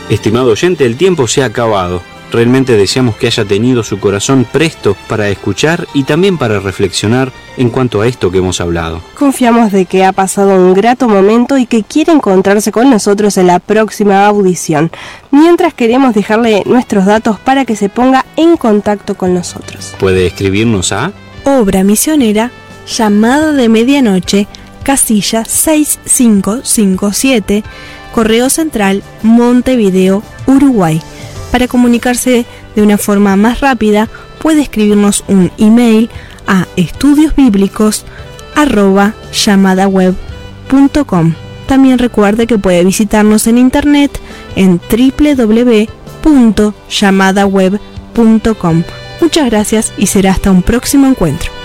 Estimado oyente, el tiempo se ha acabado. Realmente deseamos que haya tenido su corazón presto para escuchar y también para reflexionar en cuanto a esto que hemos hablado. Confiamos de que ha pasado un grato momento y que quiere encontrarse con nosotros en la próxima audición. Mientras queremos dejarle nuestros datos para que se ponga en contacto con nosotros. Puede escribirnos a Obra Misionera, Llamada de Medianoche, casilla 6557, Correo Central, Montevideo, Uruguay. Para comunicarse de una forma más rápida, puede escribirnos un email a estudiosbiblicos@llamadaweb.com. También recuerde que puede visitarnos en internet en www.llamadaweb.com. Muchas gracias y será hasta un próximo encuentro.